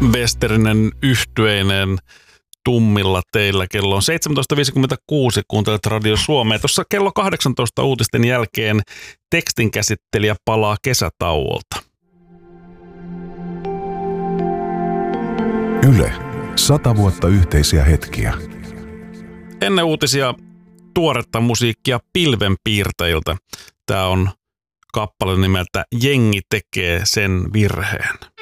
Westerinen yhtyeineen tummilla teillä. Kello on 17.56, kuuntelet Radio Suomea. Tuossa kello 18 uutisten jälkeen tekstinkäsittelijä palaa kesätauolta. Yle. 100 vuotta yhteisiä hetkiä. Ennen uutisia tuoretta musiikkia pilvenpiirtäjiltä. Tämä on kappale nimeltä Jengi tekee sen virheen.